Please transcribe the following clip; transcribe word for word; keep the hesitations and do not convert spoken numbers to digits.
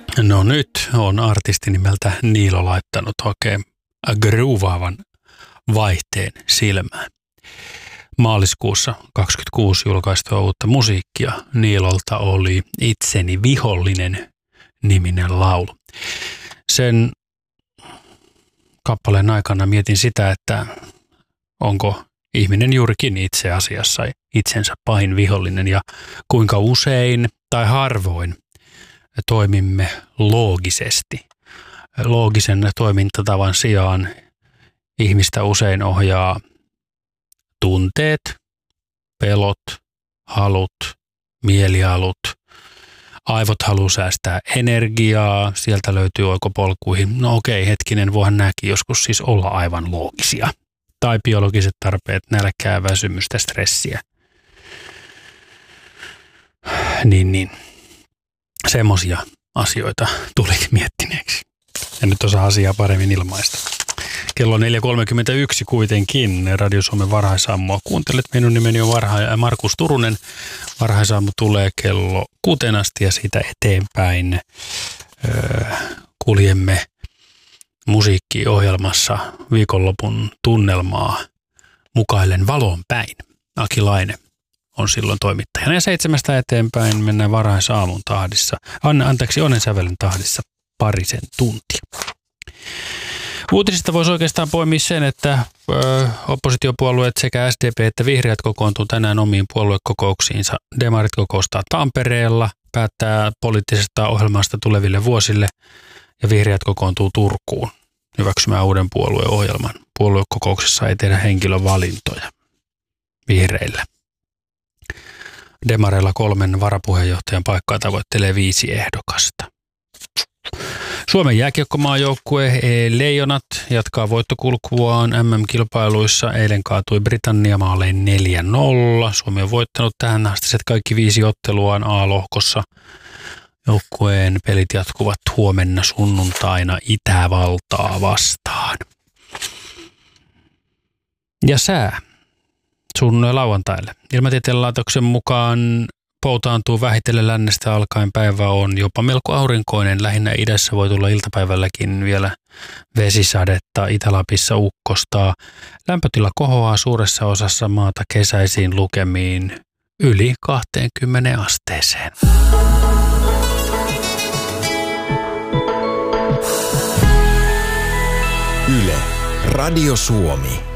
No nyt on artisti nimeltä Niilo laittanut oikein groovaavan vaihteen silmään. Maaliskuussa kaksikymmentäkuusi julkaistua uutta musiikkia Niilolta oli Itseni vihollinen -niminen laulu. Sen kappaleen aikana mietin sitä, että onko ihminen juurikin itse asiassa itsensä pahin vihollinen ja kuinka usein tai harvoin toimimme loogisesti. Loogisen toimintatavan sijaan ihmistä usein ohjaa tunteet, pelot, halut, mielihalut. Aivot haluaa säästää energiaa, sieltä löytyy oikopolkuihin. No okei, hetkinen, voihan nämäkin joskus siis olla aivan loogisia. Tai biologiset tarpeet, nälkää, väsymystä, stressiä. Niin, niin. Semmoisia asioita tuli miettineeksi. En nyt osaa asiaa paremmin ilmaista. Kello on neljä kolmekymmentäyksi kuitenkin. Radio Suomen varhaisaamua kuuntelet. Minun nimeni on varha- Markus Turunen. Varhaisaamu tulee kello kuuteen asti ja siitä eteenpäin öö, kuljemme musiikkiohjelmassa viikonlopun tunnelmaa mukaillen valon päin. Aki Laine on silloin toimittajana. Ja seitsemästä eteenpäin mennään varhaisaamun tahdissa. Anna, anteeksi, Onnen sävelyn tahdissa parisen tuntia. Uutisista voisi oikeastaan poimia sen, että ö, oppositiopuolueet sekä S D P että Vihreät kokoontuu tänään omiin puoluekokouksiinsa. Demarit kokoustaa Tampereella, päättää poliittisesta ohjelmasta tuleville vuosille ja Vihreät kokoontuu Turkuun hyväksymään uuden puolueohjelman. Puoluekokouksessa ei tehdä henkilövalintoja vihreillä. Demareilla kolmen varapuheenjohtajan paikkaa tavoittelee viisi ehdokasta. Suomen jääkiekkomaajoukkue Leijonat jatkaa voittokulkuaan M M-kilpailuissa. Eilen kaatui Britannia maalein neljä nolla. Suomi on voittanut tähän asti kaikki viisi otteluaan A-lohkossa. Joukkueen pelit jatkuvat huomenna sunnuntaina Itävaltaa vastaan. Ja sää sun lauantaille. Ilmatieteen laitoksen mukaan poutaantuu vähitellen lännestä alkaen. Päivä on jopa melko aurinkoinen. Lähinnä idässä voi tulla iltapäivälläkin vielä vesisadetta. Itä-Lapissa ukkostaa. Lämpötila kohoaa suuressa osassa maata kesäisiin lukemiin yli kaksikymmentä asteeseen. Yle, Radio Suomi.